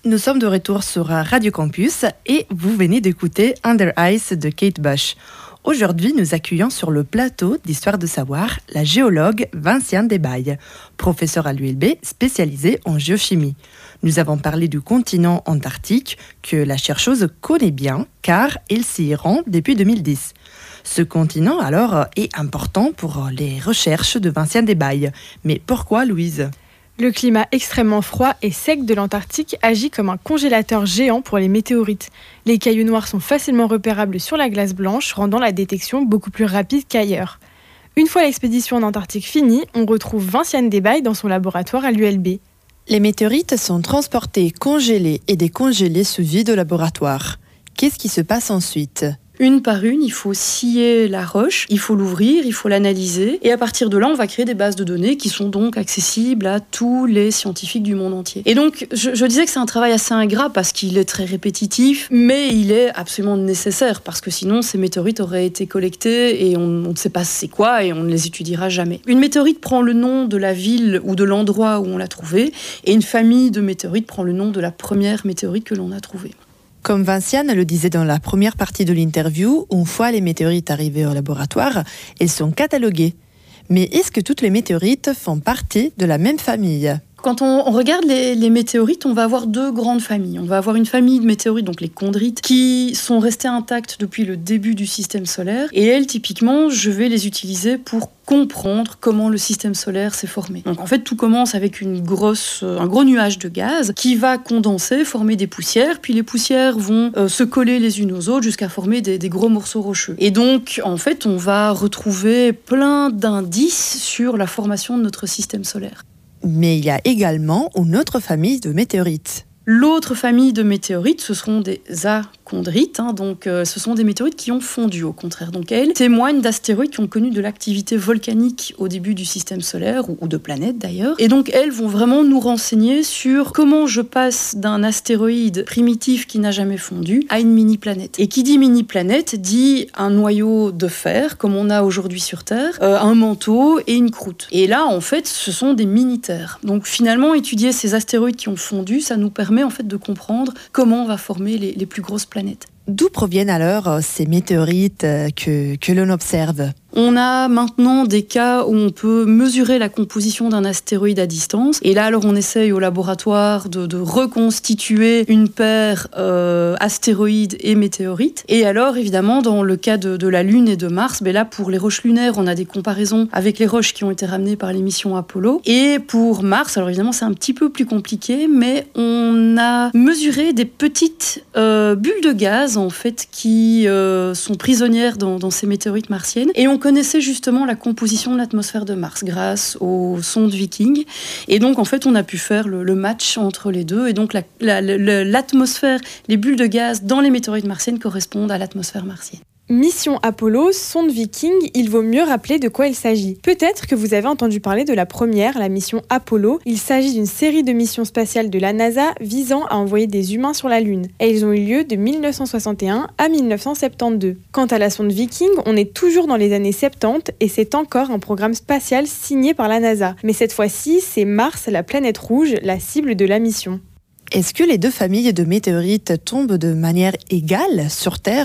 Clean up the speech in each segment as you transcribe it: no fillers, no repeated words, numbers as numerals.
Nous sommes de retour sur Radio Campus et vous venez d'écouter Under Ice de Kate Bush. Aujourd'hui, nous accueillons sur le plateau d'Histoire de savoir la géologue Vinciane Desbailles, professeure à l'ULB spécialisée en géochimie. Nous avons parlé du continent antarctique que la chercheuse connaît bien car elle s'y rend depuis 2010. Ce continent alors est important pour les recherches de Vinciane Desbailles. Mais pourquoi, Louise ? Le climat extrêmement froid et sec de l'Antarctique agit comme un congélateur géant pour les météorites. Les cailloux noirs sont facilement repérables sur la glace blanche, rendant la détection beaucoup plus rapide qu'ailleurs. Une fois l'expédition en Antarctique finie, on retrouve Vinciane Desbailles dans son laboratoire à l'ULB. Les météorites sont transportées, congelées et décongelées sous vide au laboratoire. Qu'est-ce qui se passe ensuite ? Une par une, il faut scier la roche, il faut l'ouvrir, il faut l'analyser. Et à partir de là, on va créer des bases de données qui sont donc accessibles à tous les scientifiques du monde entier. Et donc, je disais que c'est un travail assez ingrat parce qu'il est très répétitif, mais il est absolument nécessaire parce que sinon, ces météorites auraient été collectées et on ne sait pas c'est quoi et on ne les étudiera jamais. Une météorite prend le nom de la ville ou de l'endroit où on l'a trouvée et une famille de météorites prend le nom de la première météorite que l'on a trouvée. Comme Vinciane le disait dans la première partie de l'interview, une fois les météorites arrivées au laboratoire, elles sont cataloguées. Mais est-ce que toutes les météorites font partie de la même famille ? Quand on regarde les météorites, on va avoir deux grandes familles. On va avoir une famille de météorites, donc les chondrites, qui sont restées intactes depuis le début du système solaire. Et elles, typiquement, je vais les utiliser pour comprendre comment le système solaire s'est formé. Donc en fait, tout commence avec un gros nuage de gaz qui va condenser, former des poussières, puis les poussières vont se coller les unes aux autres jusqu'à former des gros morceaux rocheux. Et donc, en fait, on va retrouver plein d'indices sur la formation de notre système solaire. Mais il y a également une autre famille de météorites. L'autre famille de météorites, ce seront des achondrites, donc ce sont des météorites qui ont fondu au contraire. Donc elles témoignent d'astéroïdes qui ont connu de l'activité volcanique au début du système solaire, ou de planètes d'ailleurs. Et donc elles vont vraiment nous renseigner sur comment je passe d'un astéroïde primitif qui n'a jamais fondu à une mini-planète. Et qui dit mini-planète dit un noyau de fer, comme on a aujourd'hui sur Terre, un manteau et une croûte. Et là, en fait, ce sont des mini-terres. Donc finalement, étudier ces astéroïdes qui ont fondu, ça nous permet en fait de comprendre comment on va former les plus grosses planètes. D'où proviennent alors ces météorites que l'on observe ? On a maintenant des cas où on peut mesurer la composition d'un astéroïde à distance. Et là, alors, on essaye au laboratoire de reconstituer une paire astéroïdes et météorites. Et alors, évidemment, dans le cas de la Lune et de Mars, là, pour les roches lunaires, on a des comparaisons avec les roches qui ont été ramenées par les missions Apollo. Et pour Mars, alors évidemment, c'est un petit peu plus compliqué, mais on a mesuré des petites bulles de gaz, en fait, qui sont prisonnières dans ces météorites martiennes. Et on connaissait justement la composition de l'atmosphère de Mars grâce aux sondes Viking. Et donc, en fait, on a pu faire le match entre les deux. Et donc, l'atmosphère, les bulles de gaz dans les météorites martiennes correspondent à l'atmosphère martienne. Mission Apollo, sonde Viking, il vaut mieux rappeler de quoi il s'agit. Peut-être que vous avez entendu parler de la première, la mission Apollo. Il s'agit d'une série de missions spatiales de la NASA visant à envoyer des humains sur la Lune. Elles ont eu lieu de 1961 à 1972. Quant à la sonde Viking, on est toujours dans les années 70 et c'est encore un programme spatial signé par la NASA. Mais cette fois-ci, c'est Mars, la planète rouge, la cible de la mission. Est-ce que les deux familles de météorites tombent de manière égale sur Terre ?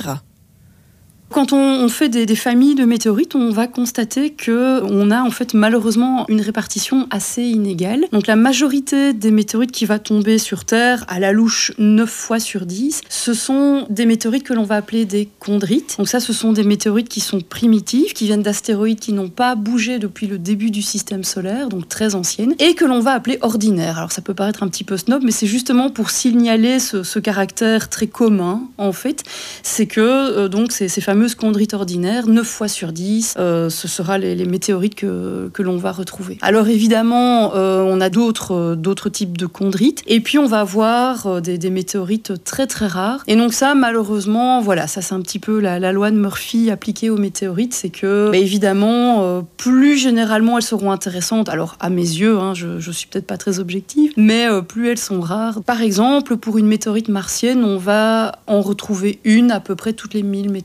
Quand on fait des familles de météorites, on va constater qu'on a en fait malheureusement une répartition assez inégale. Donc la majorité des météorites qui va tomber sur Terre, à la louche 9 fois sur 10, ce sont des météorites que l'on va appeler des chondrites. Donc ça, ce sont des météorites qui sont primitives, qui viennent d'astéroïdes qui n'ont pas bougé depuis le début du système solaire, donc très anciennes, et que l'on va appeler ordinaires. Alors ça peut paraître un petit peu snob, mais c'est justement pour signaler ce caractère très commun, en fait. C'est que donc ces fameuses chondrites ordinaires, 9 fois sur 10, ce sera les météorites que l'on va retrouver. Alors évidemment, on a d'autres types de chondrites, et puis on va avoir des météorites très très rares. Et donc ça, malheureusement, voilà, ça c'est un petit peu la loi de Murphy appliquée aux météorites, c'est que évidemment, plus généralement elles seront intéressantes, alors à mes yeux, je suis peut-être pas très objective, mais plus elles sont rares. Par exemple, pour une météorite martienne, on va en retrouver une à peu près toutes les 1000 météorites.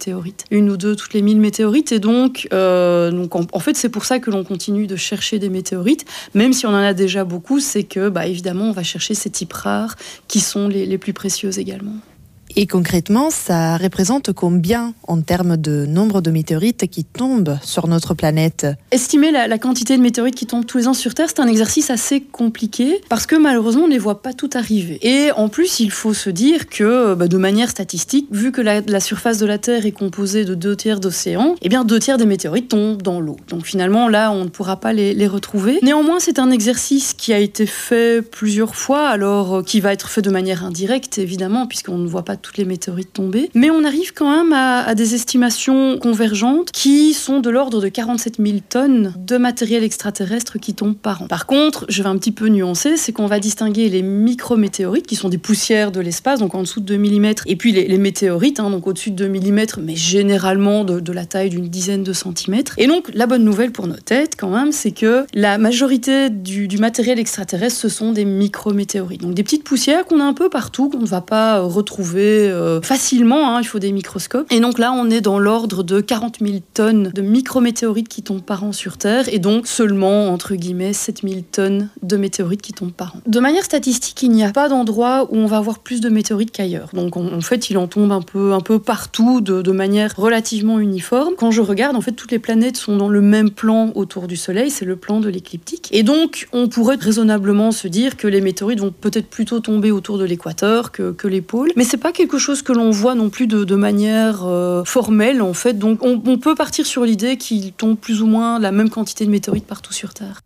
1 ou 2 toutes les 1000 météorites. Et donc en fait, c'est pour ça que l'on continue de chercher des météorites, même si on en a déjà beaucoup, c'est que, évidemment, on va chercher ces types rares qui sont les plus précieux également. Et concrètement, ça représente combien en termes de nombre de météorites qui tombent sur notre planète ? Estimer la quantité de météorites qui tombent tous les ans sur Terre, c'est un exercice assez compliqué parce que malheureusement, on ne les voit pas toutes arriver. Et en plus, il faut se dire que de manière statistique, vu que la surface de la Terre est composée de 2/3 d'océan, 2/3 des météorites tombent dans l'eau. Donc finalement, là, on ne pourra pas les retrouver. Néanmoins, c'est un exercice qui a été fait plusieurs fois, alors qui va être fait de manière indirecte, évidemment, puisqu'on ne voit pas toutes les météorites tomber. Mais on arrive quand même à des estimations convergentes qui sont de l'ordre de 47 000 tonnes de matériel extraterrestre qui tombe par an. Par contre, je vais un petit peu nuancer, c'est qu'on va distinguer les micrométéorites, qui sont des poussières de l'espace, donc en dessous de 2 mm, et puis les météorites, donc au-dessus de 2 mm, mais généralement de la taille d'une dizaine de centimètres. Et donc, la bonne nouvelle pour nos têtes, quand même, c'est que la majorité du matériel extraterrestre, ce sont des micrométéorites. Donc des petites poussières qu'on a un peu partout, qu'on ne va pas retrouver facilement, il faut des microscopes. Et donc là, on est dans l'ordre de 40 000 tonnes de micrométéorites qui tombent par an sur Terre, et donc seulement, entre guillemets, 7 000 tonnes de météorites qui tombent par an. De manière statistique, il n'y a pas d'endroit où on va avoir plus de météorites qu'ailleurs. Donc en fait, il en tombe un peu partout, de manière relativement uniforme. Quand je regarde, en fait, toutes les planètes sont dans le même plan autour du Soleil, c'est le plan de l'écliptique. Et donc, on pourrait raisonnablement se dire que les météorites vont peut-être plutôt tomber autour de l'équateur que les pôles. Mais c'est pas quelque chose que l'on voit non plus de manière formelle, en fait. Donc on peut partir sur l'idée qu'il tombe plus ou moins la même quantité de météorites partout sur Terre.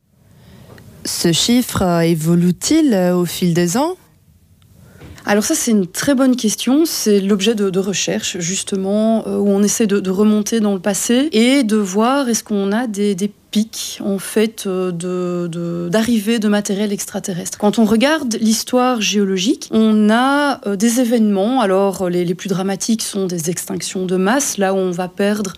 Ce chiffre évolue-t-il au fil des ans ? Alors ça, c'est une très bonne question. C'est l'objet de recherche, justement, où on essaie de remonter dans le passé et de voir est-ce qu'on a des pic en fait d'arrivée de matériel extraterrestre. Quand on regarde l'histoire géologique, on a des événements. Alors les plus dramatiques sont des extinctions de masse, là où on va perdre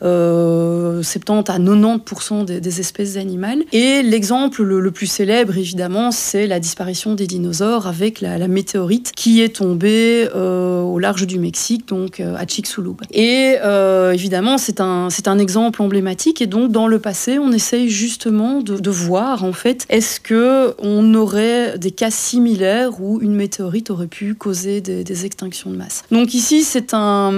70 à 90% des espèces animales. Et l'exemple le plus célèbre, évidemment, c'est la disparition des dinosaures avec la météorite qui est tombée au large du Mexique, donc à Chicxulub. Et évidemment, c'est un exemple emblématique. Et donc, dans le passé, on essaye justement de voir, en fait, est-ce qu'on aurait des cas similaires où une météorite aurait pu causer des extinctions de masse. Donc ici, c'est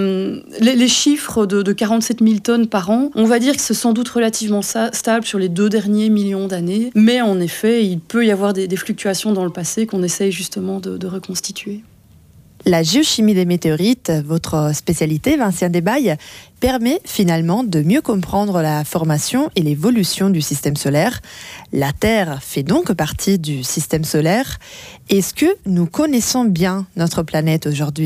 les chiffres de 47 000 tonnes par an, on va dire que c'est sans doute relativement stable sur les 2 derniers millions d'années, mais en effet, il peut y avoir des fluctuations dans le passé qu'on essaye justement de reconstituer. La géochimie des météorites, votre spécialité, Vincien Desbailles, permet finalement de mieux comprendre la formation et l'évolution du système solaire. La Terre fait donc partie du système solaire. Est-ce que nous connaissons bien notre planète aujourd'hui ?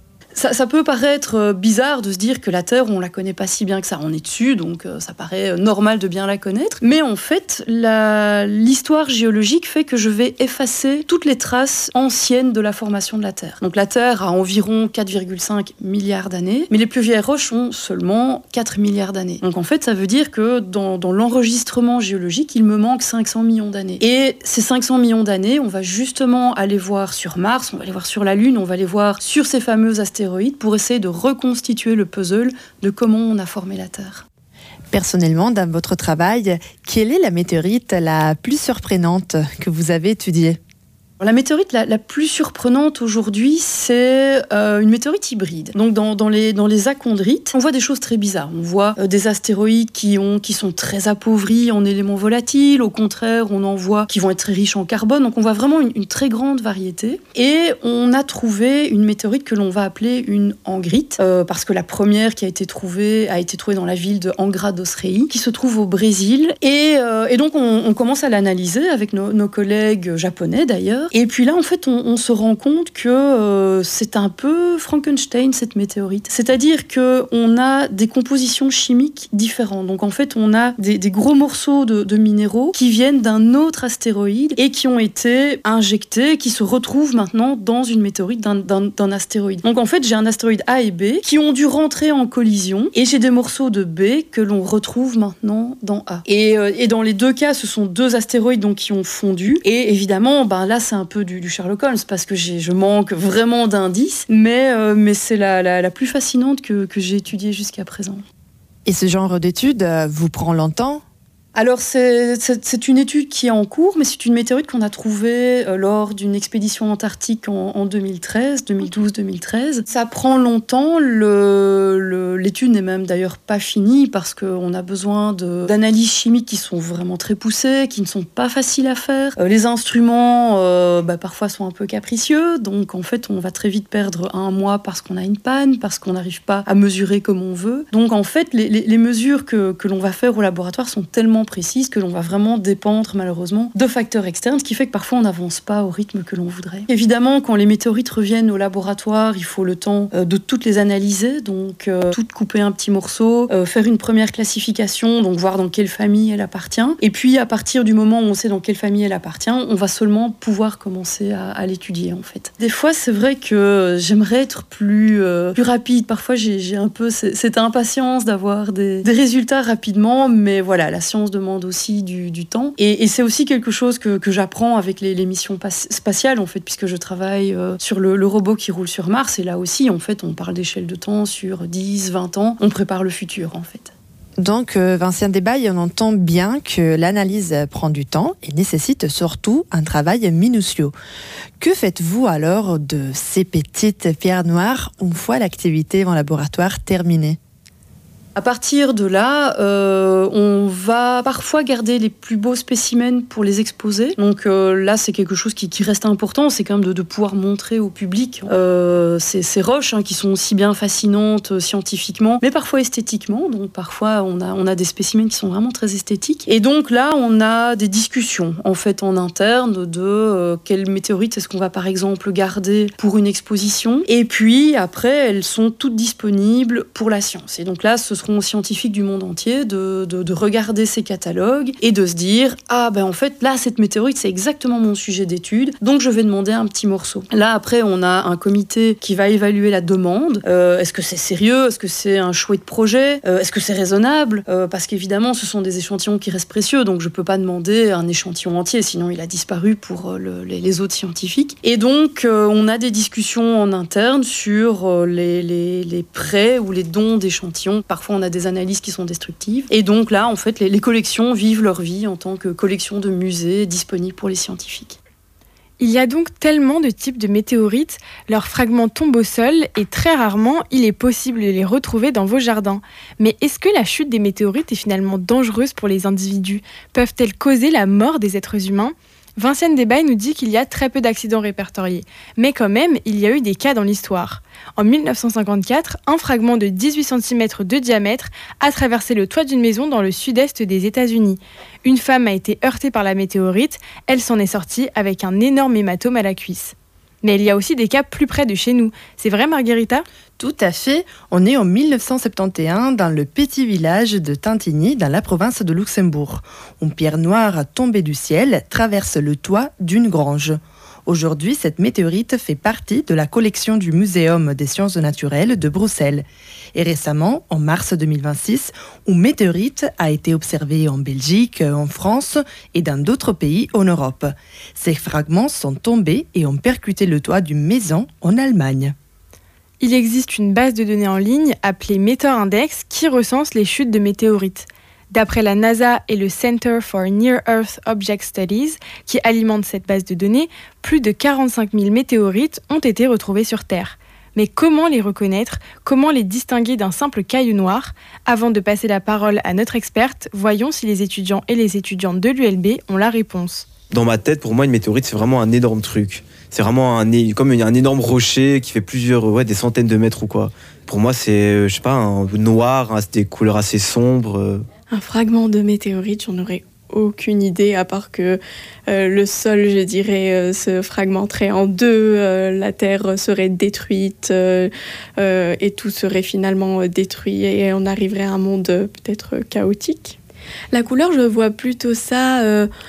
Ça peut paraître bizarre de se dire que la Terre, on la connaît pas si bien que ça. On est dessus, donc ça paraît normal de bien la connaître. Mais en fait, l'histoire géologique fait que je vais effacer toutes les traces anciennes de la formation de la Terre. Donc la Terre a environ 4,5 milliards d'années, mais les plus vieilles roches ont seulement 4 milliards d'années. Donc en fait, ça veut dire que dans l'enregistrement géologique, il me manque 500 millions d'années. Et ces 500 millions d'années, on va justement aller voir sur Mars, on va aller voir sur la Lune, on va aller voir sur ces fameux astéroïdes pour essayer de reconstituer le puzzle de comment on a formé la Terre. Personnellement, dans votre travail, quelle est la météorite la plus surprenante que vous avez étudiée ? La météorite la plus surprenante aujourd'hui, c'est une météorite hybride. Donc dans les achondrites, on voit des choses très bizarres. On voit des astéroïdes qui sont très appauvris en éléments volatiles. Au contraire, on en voit qui vont être très riches en carbone. Donc on voit vraiment une très grande variété. Et on a trouvé une météorite que l'on va appeler une angrite, parce que la première qui a été trouvée dans la ville de Angra dos Reis, qui se trouve au Brésil. Et donc on commence à l'analyser avec nos collègues japonais d'ailleurs. Et puis là, en fait, on se rend compte que c'est un peu Frankenstein, cette météorite. C'est-à-dire qu'on a des compositions chimiques différentes. Donc en fait, on a des gros morceaux de minéraux qui viennent d'un autre astéroïde et qui ont été injectés, qui se retrouvent maintenant dans une météorite d'un astéroïde. Donc en fait, j'ai un astéroïde A et B qui ont dû rentrer en collision et j'ai des morceaux de B que l'on retrouve maintenant dans A. Et dans les deux cas, ce sont 2 astéroïdes donc, qui ont fondu. Et évidemment, là, c'est un peu du Sherlock Holmes parce que je manque vraiment d'indices, mais c'est la plus fascinante que j'ai étudiée jusqu'à présent. Et ce genre d'étude vous prend longtemps ? Alors, c'est une étude qui est en cours, mais c'est une météorite qu'on a trouvée lors d'une expédition antarctique en 2012-2013. Ça prend longtemps. L'étude n'est même d'ailleurs pas finie parce qu'on a besoin d'analyses chimiques qui sont vraiment très poussées, qui ne sont pas faciles à faire. Les instruments, parfois, sont un peu capricieux. Donc, en fait, on va très vite perdre un mois parce qu'on a une panne, parce qu'on n'arrive pas à mesurer comme on veut. Donc, en fait, les mesures que l'on va faire au laboratoire sont tellement précises que l'on va vraiment dépendre malheureusement de facteurs externes, ce qui fait que parfois on n'avance pas au rythme que l'on voudrait. Évidemment, quand les météorites reviennent au laboratoire, il faut le temps de toutes les analyser, donc toutes couper un petit morceau, faire une première classification, donc voir dans quelle famille elle appartient. Et puis à partir du moment où on sait dans quelle famille elle appartient, on va seulement pouvoir commencer à l'étudier en fait. Des fois, c'est vrai que j'aimerais être plus rapide. Parfois, j'ai un peu cette impatience d'avoir des résultats rapidement, mais voilà, la science demande aussi du temps. Et c'est aussi quelque chose que j'apprends avec les missions spatiales, en fait, puisque je travaille sur le robot qui roule sur Mars. Et là aussi, en fait, on parle d'échelle de temps sur 10, 20 ans. On prépare le futur, en fait. Donc, Vincent Desbailles, on entend bien que l'analyse prend du temps et nécessite surtout un travail minutieux. Que faites-vous alors de ces petites pierres noires une fois l'activité en laboratoire terminée ? À partir de là, on va parfois garder les plus beaux spécimens pour les exposer. Donc là, c'est quelque chose qui reste important, c'est quand même de pouvoir montrer au public ces roches qui sont aussi bien fascinantes scientifiquement, mais parfois esthétiquement. Donc parfois, on a des spécimens qui sont vraiment très esthétiques. Et donc là, on a des discussions en fait en interne de quelles météorites est-ce qu'on va par exemple garder pour une exposition. Et puis après, elles sont toutes disponibles pour la science. Et donc là, ce seront aux scientifiques du monde entier de regarder ces catalogues et de se dire en fait là cette météorite c'est exactement mon sujet d'étude, donc je vais demander un petit morceau. Là après on a un comité qui va évaluer la demande. Est-ce que c'est sérieux, est-ce que c'est un chouette projet, est-ce que c'est raisonnable, parce qu'évidemment ce sont des échantillons qui restent précieux, donc je peux pas demander un échantillon entier, sinon il a disparu pour les autres scientifiques. Et donc on a des discussions en interne sur les prêts ou les dons d'échantillons. Parfois on a des analyses qui sont destructives. Et donc là, en fait, les collections vivent leur vie en tant que collection de musées disponibles pour les scientifiques. Il y a donc tellement de types de météorites, leurs fragments tombent au sol et très rarement, il est possible de les retrouver dans vos jardins. Mais est-ce que la chute des météorites est finalement dangereuse pour les individus ? Peuvent-elles causer la mort des êtres humains ? Vincent Desbailles nous dit qu'il y a très peu d'accidents répertoriés. Mais quand même, il y a eu des cas dans l'histoire. En 1954, un fragment de 18 cm de diamètre a traversé le toit d'une maison dans le sud-est des États-Unis. Une femme a été heurtée par la météorite, elle s'en est sortie avec un énorme hématome à la cuisse. Mais il y a aussi des cas plus près de chez nous. C'est vrai, Margherita ? Tout à fait. On est en 1971 dans le petit village de Tintigny, dans la province de Luxembourg. Une pierre noire tombée du ciel traverse le toit d'une grange. Aujourd'hui, cette météorite fait partie de la collection du Muséum des sciences naturelles de Bruxelles. Et récemment, en mars 2026, une météorite a été observée en Belgique, en France et dans d'autres pays en Europe. Ces fragments sont tombés et ont percuté le toit d'une maison en Allemagne. Il existe une base de données en ligne appelée Meteor Index qui recense les chutes de météorites. D'après la NASA et le Center for Near Earth Object Studies, qui alimentent cette base de données, plus de 45 000 météorites ont été retrouvées sur Terre. Mais comment les reconnaître ? Comment les distinguer d'un simple caillou noir ? Avant de passer la parole à notre experte, voyons si les étudiants et les étudiantes de l'ULB ont la réponse. Dans ma tête, pour moi, une météorite, c'est vraiment un énorme truc. C'est vraiment comme un énorme rocher qui fait des centaines de mètres ou quoi. Pour moi, c'est, un noir, des couleurs assez sombres. Un fragment de météorite, j'en aurais aucune idée, à part que le sol, je dirais, se fragmenterait en deux, la Terre serait détruite et tout serait finalement détruit et on arriverait à un monde peut-être chaotique. La couleur, je vois plutôt ça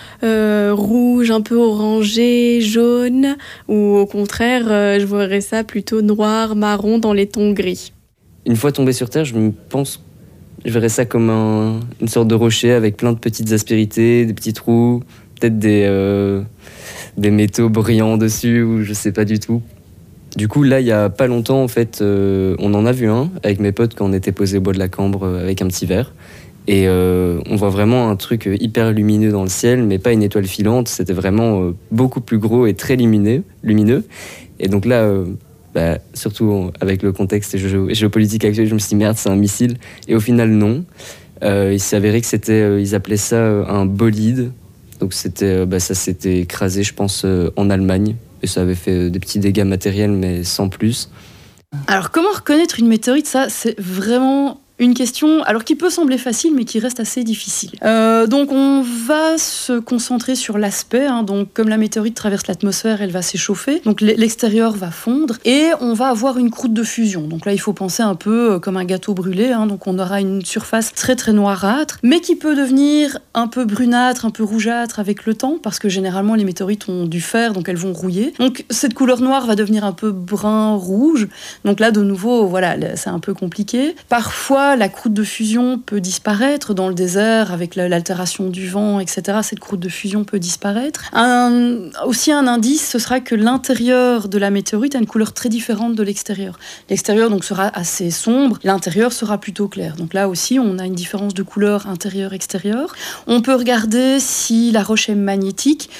rouge, un peu orangé, jaune, ou au contraire, je verrais ça plutôt noir, marron dans les tons gris. Une fois tombé sur Terre, je verrais ça comme une sorte de rocher avec plein de petites aspérités, des petits trous, peut-être des des métaux brillants dessus ou je sais pas du tout. Du coup, là, il y a pas longtemps, en fait, on en a vu un avec mes potes quand on était posé au bois de la Cambre avec un petit verre. Et on voit vraiment un truc hyper lumineux dans le ciel, mais pas une étoile filante. C'était vraiment beaucoup plus gros et très lumineux. Et donc là, surtout avec le contexte géopolitique actuel, je me suis dit merde, c'est un missile. Et au final, non. Il s'est avéré que ils appelaient ça un bolide. Donc ça s'était écrasé, je pense, en Allemagne. Et ça avait fait des petits dégâts matériels, mais sans plus. Alors, comment reconnaître une météorite ? Ça, c'est vraiment une question, alors qui peut sembler facile, mais qui reste assez difficile. Donc, on va se concentrer sur l'aspect. Donc, comme la météorite traverse l'atmosphère, elle va s'échauffer. Donc, l'extérieur va fondre et on va avoir une croûte de fusion. Donc là, il faut penser un peu comme un gâteau brûlé. Donc, on aura une surface très, très noirâtre, mais qui peut devenir un peu brunâtre, un peu rougeâtre avec le temps, parce que généralement, les météorites ont du fer, donc elles vont rouiller. Donc, cette couleur noire va devenir un peu brun-rouge. Donc là, de nouveau, voilà, c'est un peu compliqué. Parfois, la croûte de fusion peut disparaître dans le désert avec l'altération du vent, etc. Cette croûte de fusion peut disparaître. Aussi un indice, ce sera que l'intérieur de la météorite a une couleur très différente de l'extérieur. L'extérieur donc sera assez sombre, l'intérieur sera plutôt clair. Donc là aussi, on a une différence de couleur intérieur-extérieur. On peut regarder si la roche est magnétique.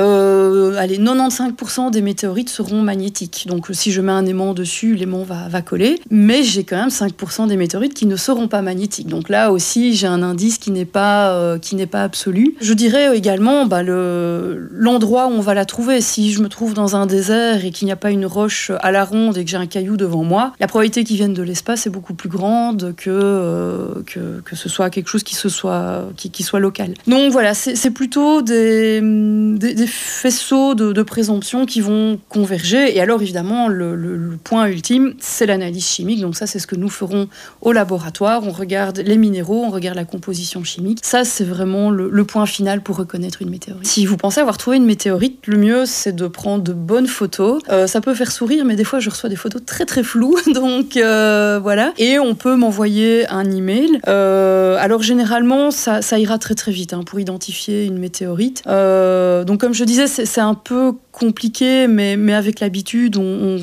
95% des météorites seront magnétiques. Donc si je mets un aimant dessus, l'aimant va coller. Mais j'ai quand même 5% des météorites qui ne seront pas magnétiques. Donc là aussi, j'ai un indice qui n'est pas absolu. Je dirais également l'endroit où on va la trouver. Si je me trouve dans un désert et qu'il n'y a pas une roche à la ronde et que j'ai un caillou devant moi, la probabilité qu'il vienne de l'espace est beaucoup plus grande que ce soit quelque chose qui soit local. Donc voilà, c'est plutôt des faisceaux de présomptions qui vont converger. Et alors évidemment, le point ultime, c'est l'analyse chimique. Donc ça, c'est ce que nous ferons au laboratoire. On regarde les minéraux, on regarde la composition chimique. Ça, c'est vraiment le point final pour reconnaître une météorite. Si vous pensez avoir trouvé une météorite, le mieux, c'est de prendre de bonnes photos. Ça peut faire sourire, mais des fois, je reçois des photos très très floues. Donc voilà. Et on peut m'envoyer un email. Alors généralement, ça ira très très vite pour identifier une météorite. Donc comme je disais, c'est un peu compliqué, mais avec l'habitude,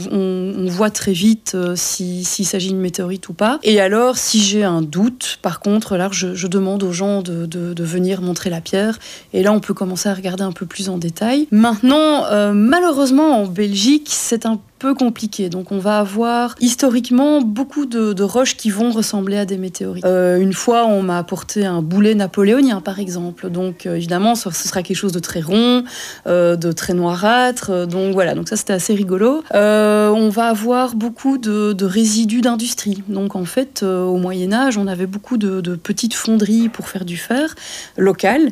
on voit très vite s'il s'agit d'une météorite ou pas. Et alors, si j'ai un doute, par contre, là, je demande aux gens de venir montrer la pierre. Et là, on peut commencer à regarder un peu plus en détail. Maintenant, malheureusement, en Belgique, c'est un peu compliqué. Donc on va avoir historiquement beaucoup de roches qui vont ressembler à des météorites. Une fois, on m'a apporté un boulet napoléonien, par exemple. Donc évidemment, ce sera quelque chose de très rond, de très noirâtre. Donc voilà, donc ça c'était assez rigolo. On va avoir beaucoup de résidus d'industrie. Donc en fait, au Moyen-Âge, on avait beaucoup de petites fonderies pour faire du fer local.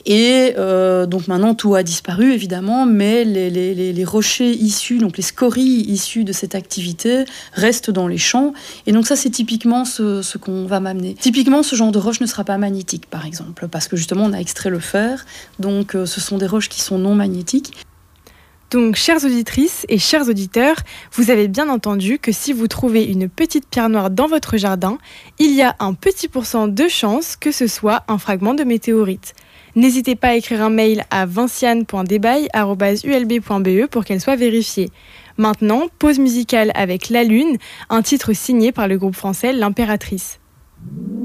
Et donc maintenant, tout a disparu, évidemment, mais les rochers issus, donc les scories issus de cette activité restent dans les champs. Et donc ça, c'est typiquement ce qu'on va m'amener. Typiquement, ce genre de roche ne sera pas magnétique, par exemple, parce que justement, on a extrait le fer. Donc ce sont des roches qui sont non magnétiques. Donc, chères auditrices et chers auditeurs, vous avez bien entendu que si vous trouvez une petite pierre noire dans votre jardin, il y a un petit % de chance que ce soit un fragment de météorite. N'hésitez pas à écrire un mail à vinciane.debaille@ulb.be pour qu'elle soit vérifiée. Maintenant, pause musicale avec La Lune, un titre signé par le groupe français L'Impératrice.